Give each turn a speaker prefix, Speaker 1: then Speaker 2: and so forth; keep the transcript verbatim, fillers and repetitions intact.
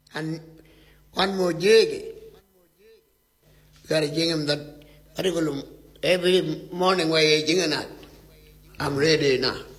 Speaker 1: And one more jig. Gotta jing him that curriculum every morning where you jing it. I'm ready now.